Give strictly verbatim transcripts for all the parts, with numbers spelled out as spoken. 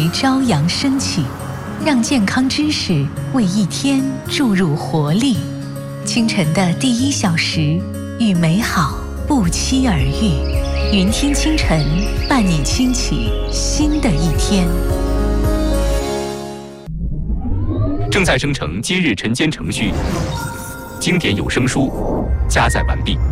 为朝阳升起，让健康知识为一天注入活力。清晨的第一小时，与美好不期而遇。云听清晨，伴你轻启新的一天。 正在生成今日晨间程序，经典有声书加载完毕。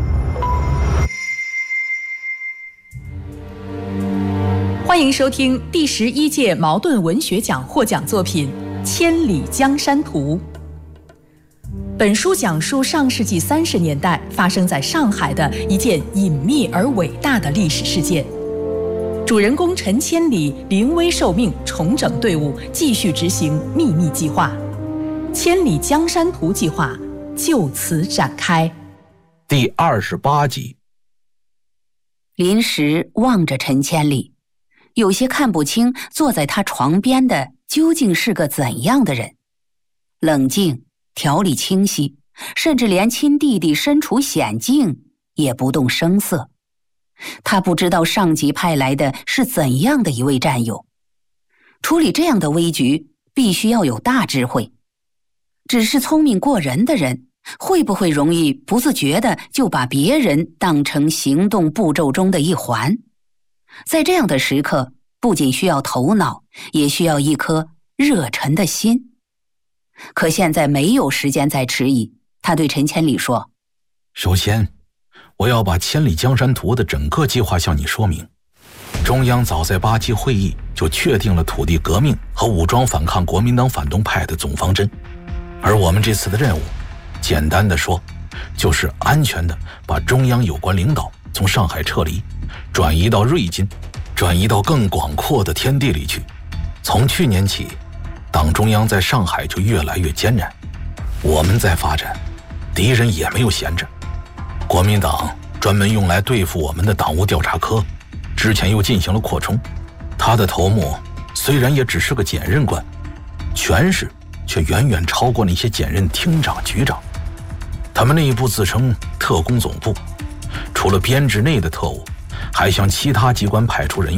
欢迎收听第十一届茅盾文学奖获奖作品《千里江山图》。本书讲述上世纪三十年代发生在上海的一件隐秘而伟大的历史事件。主人公陈千里临危受命，重整队伍，继续执行秘密计划。千里江山图计划就此展开。 第二十八集。 林石望着陈千里，有些看不清坐在他床边的究竟是个怎样的人。冷静，条理清晰，甚至连亲弟弟身处险境也不动声色。他不知道上级派来的是怎样的一位战友。处理这样的危局，必须要有大智慧。只是聪明过人的人，会不会容易不自觉地就把别人当成行动步骤中的一环？在这样的时刻，不仅需要头脑，也需要一颗热忱的心。可现在没有时间再迟疑，他对陈千里说： 首先，我要把千里江山图的整个计划向你说明。中央早在八七会议就确定了土地革命和武装反抗国民党反动派的总方针，而我们这次的任务，简单的说，就是安全的把中央有关领导从上海撤离，转移到瑞金，转移到更广阔的天地里去。从去年起，党中央在上海就越来越艰难，我们在发展，敌人也没有闲着。国民党专门用来对付我们的党务调查科，之前又进行了扩充，他的头目虽然也只是个检任官，权势却远远超过那些检任厅长局长。他们内部自称特工总部，除了编制内的特务，还向其他机关派出人员。